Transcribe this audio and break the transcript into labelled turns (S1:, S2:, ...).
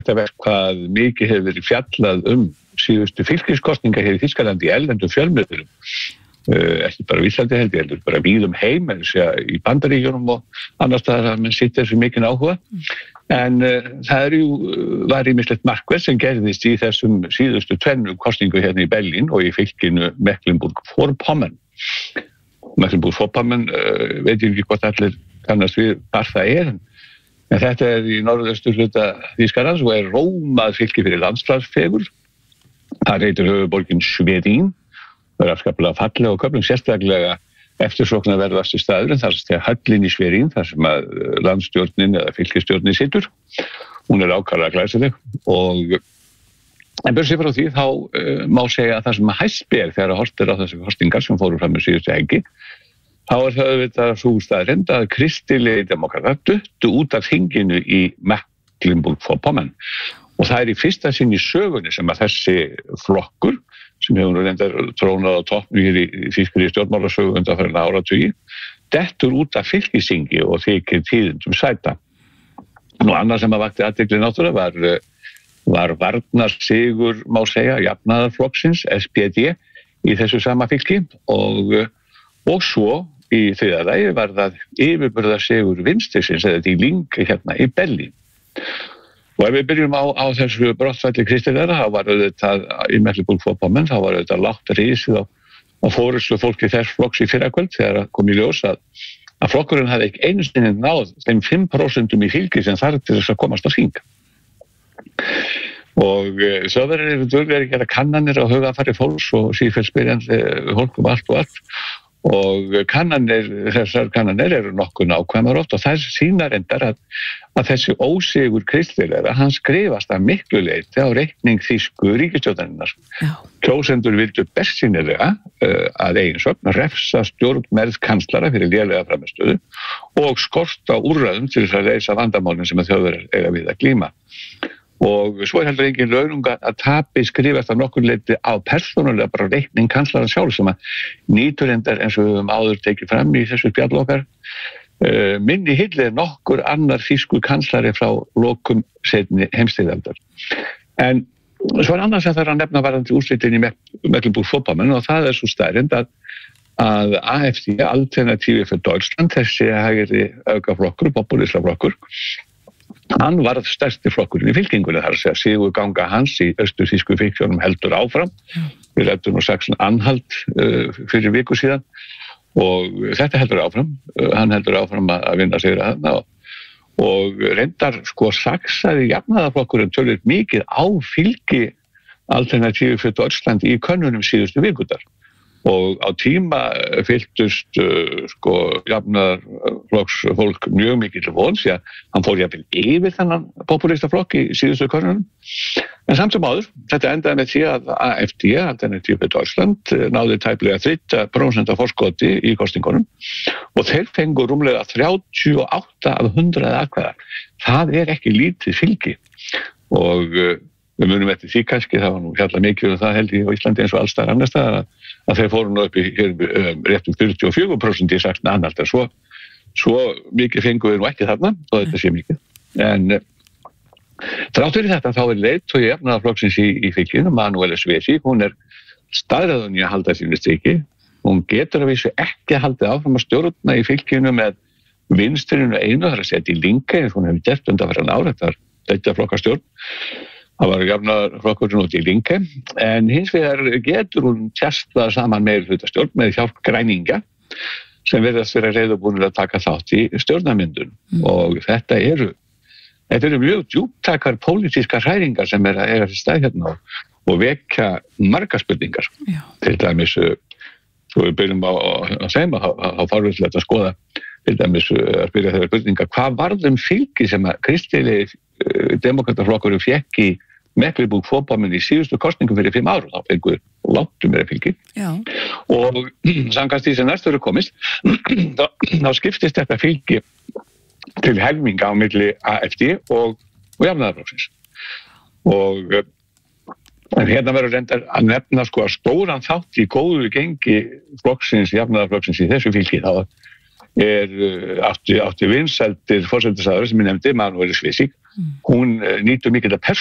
S1: hvað mikið hefur verið fjallað síðustu fylkiskostninga hér í Þýskalandi í erlendum fjölmiðlum. Ekki bara á Íslandi heldur bara víðum heim, í Bandaríkjunum og annars staðar að menn sitja þessu mikinn áhuga. En það var ýmislegt markvert sem gerðist í þessum síðustu tvennu kosningu hérna í Berlín og í fylkinu Mecklenburg-Vorpommern. Mecklenburg-Vorpommern veit ég ekki hvort allir kannast við hvar það en þetta í norðausturhluta Þýskalands og rómað fylki fyrir landslagsfegurð. Það heitir höfuðborgin Schwerin. Það afskaplega falleg og köflum sérstaklega eftirsóknarverðasti staður en þar sem höllin í Schwerin, þar sem að landstjórnin eða fylkisstjórnin situr. Hún ákaflega glæsileg en börsið frá því þá má segja að það sem hæst ber þegar horft á þessi kosningar sem fóru fram með síðustu helgi, þá það auðvitað sú staðreynd að kristilegi demokratar duttu út af þinginu í Mecklenburg-Vorpommern og það í fyrsta sinn í sögunni sem að þessi flokkur sem hefur reyndar trónað á toppnum hér í þýskri stjórnmálasögu undanfarin áratugi, dettur út af fylkisþingi og þykir tíðindum sæta. Nú annað sem að vakti athygli náttúrulega var varnarsigur, má segja, jafnaðarflokksins, SPD, í þessu sama fylki og svo í þriðja lagi var það yfirburðarsigur vinstrisins eða Die Linke hérna í Berlín. Og ef við byrjum á þessu brottfalli kristilegra, þá var auðvitað í Mecklenburg-Vorpommern, þá var auðvitað lágt risið á forystu fólki þess flokks í fyrrakvöld þegar kom í ljós að flokkurinn hafði ekki einu sinni náð þeim 5% í fylki sem þarf til þess að komast á þing. Og Þjóðverjar eru duglegir að gera kannanir á hugarfari fólks og sífellt spyrjandi fólk allt og allt. Og þessar kannanir eru nokkuð nákvæmar oft og það sýnar endar að þessi ósigur kristilegra, hann skrifast að miklu leyti á reikning þýsku ríkisstjórnarinnar. Kjósendur vildu bersýnilega að eigin sögn refsa stjórnmerð kanslara fyrir lélega frammistöðu og skorta úrræðum til þess að leysa vandamálin sem að Þjóðverjar eiga við að glíma. Og svo heldur engin launung að tapi skrifast að nokkur leyti á persónulega bara reikning kanslara sjálf sem að nýtur endar eins og við höfum áður tekið fram í þessu spjall okkar. Minni hilli nokkur annar þýskur kanslari frá lokum seinni heimsstyrjaldar. En svo annars sem það að nefna varðandi úrslitin í Mecklenburg-Vorpommern og það svo staðreynd að AfD, Alternative für Deutschland, þessi hægri öfgaflokkur, populíska flokkur, hann varð stærsti flokkurinn í fylkingunni þar að segja sigurganga hans í austur-þýsku fylkjónum heldur áfram. Við ræddum nú Sachsen-Anhalt fyrir viku síðan og þetta heldur áfram. Hann heldur áfram að vinna sigra þarna og reyndar saksaði jafnaðarflokkurinn tölvöld mikið á fylgi Alternative für Deutschland í könnunum síðustu vikudar. Og á tíma fylgdust jafnaðarflokksfólk mjög mikið til von því að hann fór jafnvel yfir þennan populista flokk í síðustu könnunum. En samt sem áður, þetta endaði með því að AfD, Alternative für Deutschland, náði tæplega 30% af forskoti í kosningunum og þeir fengu rúmlega 38 af 100 atkvæða. Það ekki lítið fylgi og við munum eftir því kannski, það var nú fjallað mikið það held ég á Íslandi eins og alls staðar annars staðar að þeir fóru nú upp í rétt 44% í Sachsen-Anhalt en svo mikið fengu við nú ekki þarna þó þetta sé mikið. En þrátt fyrir þetta þá leiðtogi jafnaðarflokksins í fylkinu, Manuela Schwesig, hún staðráðin í að halda sínu striki. Hún getur að vísu ekki að halda áfram að stjórna í fylkinu með vinstrinu einu, það að segja Die Linke, eins og hún hefur gert undanfarin ár, þetta flokkastjórn. Það var jafnaðarflokkurinn út Die Linke, en hins vegar getur hún tjastað saman meirihlutastjórn með hjálp græningja sem virðast vera reiðubúnir að taka þátt í stjórnarmyndun og þetta eru mjög djúptækar pólitískar hræringar sem eiga til stað hérna og vekja margar spurningar. Til dæmis, svo við byrjum á þeim þá farfæslegt að skoða til dæmis að spyrja þeirra spurningar hvað varðum fylgi sem að kristilegi demokrataflokkurinn fékk í Mecklenburg-Vorpommern í síðustu kosningu fyrir 5 árum, þá fengur láttum meira fylgi. Og samkvæmt því sem næst verður komist, þá skiptist þetta fylgi til helminga á milli AfD og jafnaðarflokksins. Og hérna verður reyndar að nefna að stóran þátt í góðu gengi flokksins, jafnaðarflokksins í þessu fylgi, þá átti vinsældir forsætisráðherra sem ég nefndi, Manuela Schwesig, hún nýtur mikið af